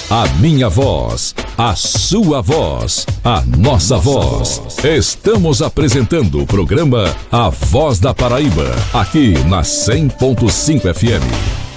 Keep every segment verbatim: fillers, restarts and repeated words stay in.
A minha voz, a sua voz, a nossa voz. Estamos apresentando o programa A Voz da Paraíba, aqui na cem ponto cinco F M.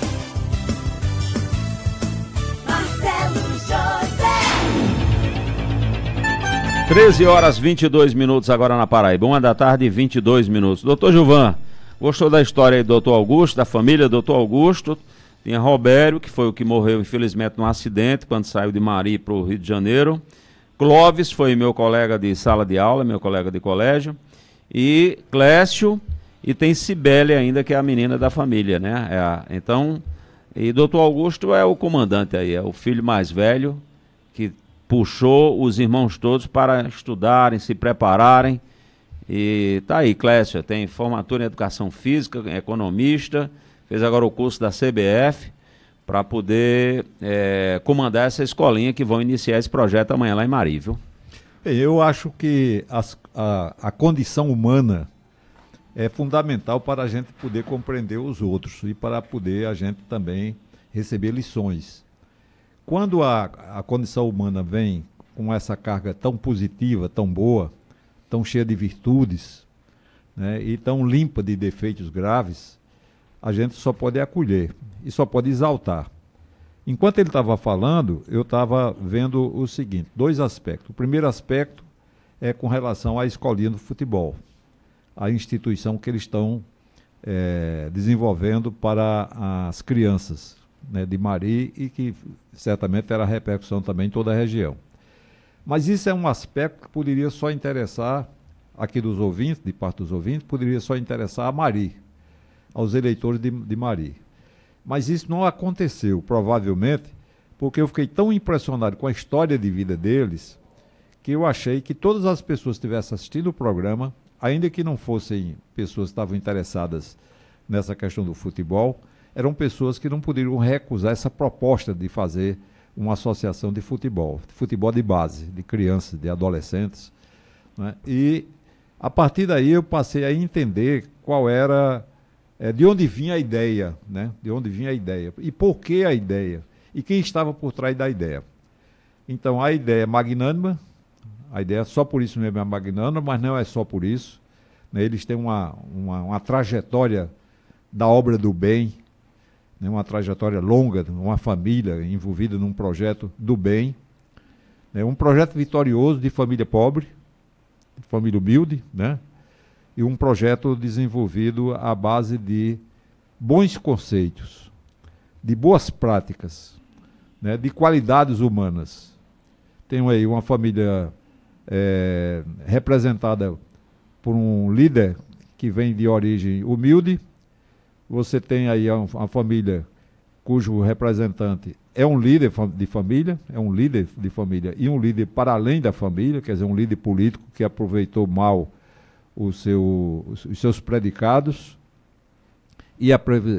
treze horas e vinte e dois minutos agora na Paraíba, uma da tarde e vinte e dois minutos. Doutor Gilvan, gostou da história aí do doutor Augusto, da família do doutor Augusto? Tinha Robério, que foi o que morreu infelizmente num acidente quando saiu de Mari para o Rio de Janeiro. Clóvis foi meu colega de sala de aula, meu colega de colégio. E Clécio, e tem Cibele ainda, que é a menina da família, né? É a, então, e doutor Augusto é o comandante aí, é o filho mais velho, que puxou os irmãos todos para estudarem, se prepararem. E tá aí, Clécio, tem formatura em educação física, economista, fez agora o curso da C B F para poder é, comandar essa escolinha que vão iniciar esse projeto amanhã lá em Mari, viu? Eu acho que as, a, a condição humana é fundamental para a gente poder compreender os outros e para poder a gente também receber lições. Quando a, a condição humana vem com essa carga tão positiva, tão boa, tão cheia de virtudes, né, e tão limpa de defeitos graves, a gente só pode acolher e só pode exaltar. Enquanto ele estava falando, eu estava vendo o seguinte, dois aspectos. O primeiro aspecto é com relação à escolinha do futebol, a instituição que eles estão é, desenvolvendo para as crianças, né, de Mari, e que certamente terá repercussão também em toda a região. Mas isso é um aspecto que poderia só interessar, aqui dos ouvintes, de parte dos ouvintes, poderia só interessar a Mari, aos eleitores de, de Mari. Mas isso não aconteceu, provavelmente, porque eu fiquei tão impressionado com a história de vida deles, que eu achei que todas as pessoas que estivessem assistindo o programa, ainda que não fossem pessoas que estavam interessadas nessa questão do futebol, eram pessoas que não poderiam recusar essa proposta de fazer uma associação de futebol, de futebol de base, de crianças, de adolescentes, né? E a partir daí eu passei a entender qual era, é, de onde vinha a ideia, né? De onde vinha a ideia e por que a ideia e quem estava por trás da ideia. Então a ideia é magnânima, a ideia só por isso mesmo é magnânima, mas não é só por isso, né? Eles têm uma, uma, uma trajetória da obra do bem, né? Uma trajetória longa, uma família envolvida num projeto do bem, né? Um projeto vitorioso de família pobre, de família humilde, né? E um projeto desenvolvido à base de bons conceitos, de boas práticas, né? De qualidades humanas. Tem aí uma família é, representada por um líder que vem de origem humilde. Você tem aí uma família cujo representante é um líder de família, é um líder de família e um líder para além da família, quer dizer, um líder político que aproveitou mal o seu, os seus predicados e,